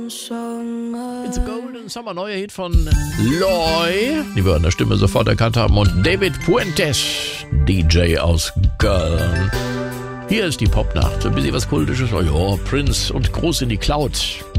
It's a Golden Summer, neuer Hit von Loy, die wir an der Stimme sofort erkannt haben, und David Puentes, DJ aus Köln. Hier ist die Popnacht, ein bisschen was Kultisches, oh ja, Prince und Groß in die Cloud.